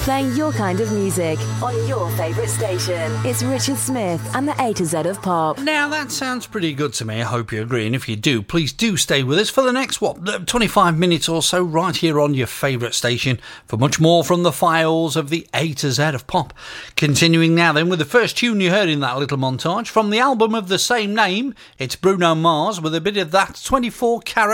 Playing your kind of music on your favourite station. It's Richard Smith and the A to Z of Pop. Now, that sounds pretty good to me. I hope you agree. And if you do, please do stay with us for the next, 25 minutes or so, right here on your favourite station for much more from the files of the A to Z of Pop. Continuing now then with the first tune you heard in that little montage from the album of the same name. It's Bruno Mars with a bit of that 24 Carat